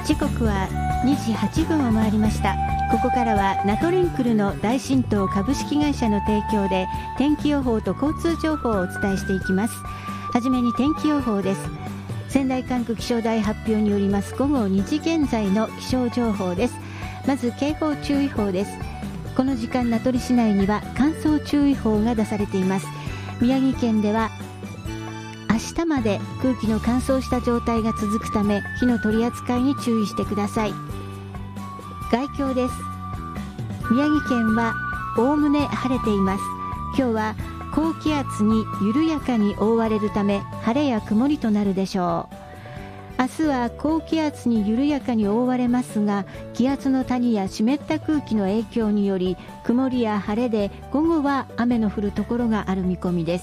時刻は2時8分を回りました。ここからはナトリンクルの大新東株式会社の提供で天気予報と交通情報をお伝えしていきます。はじめに天気予報です。仙台管区気象台発表によります午後2時現在の気象情報です。まず警報注意報です。この時間名取市内には乾燥注意報が出されています。宮城県では明日まで空気の乾燥した状態が続くため火の取り扱いに注意してください。概況です。宮城県はおおむね晴れています。今日は高気圧に緩やかに覆われるため晴れや曇りとなるでしょう。明日は高気圧に緩やかに覆われますが、気圧の谷や湿った空気の影響により曇りや晴れで午後は雨の降るところがある見込みです。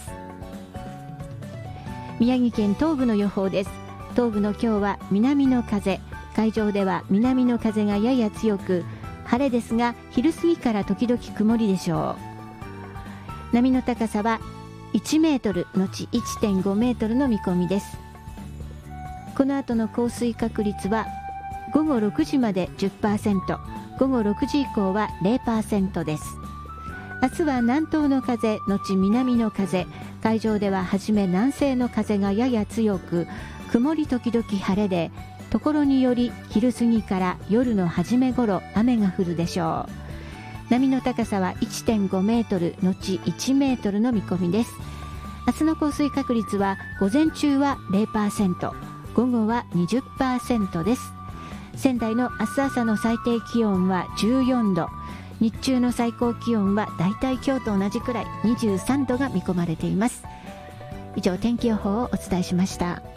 宮城県東部の予報です。東部の今日は南の風、海上では南の風がやや強く、晴れですが昼過ぎから時々曇りでしょう。波の高さは1メートルのち 1.5 メートルの見込みです。この後の降水確率は午後6時まで 10%、 午後6時以降は 0% です。明日は南東の風のち南の風、海上でははじめ南西の風がやや強く、曇り時々晴れで、ところにより昼過ぎから夜の初め頃雨が降るでしょう。波の高さは 1.5 メートルのち1メートルの見込みです。明日の降水確率は午前中は 0%、 午後は 20% です。仙台の明日朝の最低気温は14度、日中の最高気温はだいたい今日と同じくらい23度が見込まれています。以上天気予報をお伝えしました。